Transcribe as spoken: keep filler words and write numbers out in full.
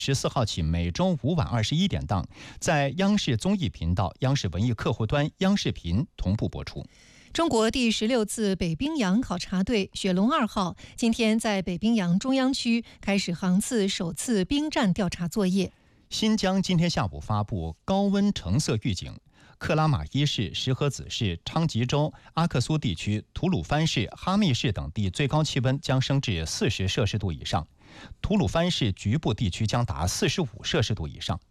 十四号起每周五晚二十一点档，在央视综艺频道、央视文艺客户端、央视频同步播出。 中国第十六次北冰洋考察队雪龙二号今天在北冰洋中央区开始航次首次冰站调查作业。 新疆今天下午发布高温橙色预警，克拉玛依市、石河子市、昌吉州、阿克苏地区、吐鲁番市、哈密市等地最高气温将升至四十摄氏度以上，吐鲁番市局部地区将达四十五摄氏度以上。